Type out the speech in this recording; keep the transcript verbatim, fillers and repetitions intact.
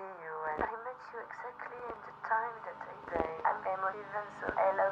see you, and I met you exactly in the time that I say I'm emotive, and so I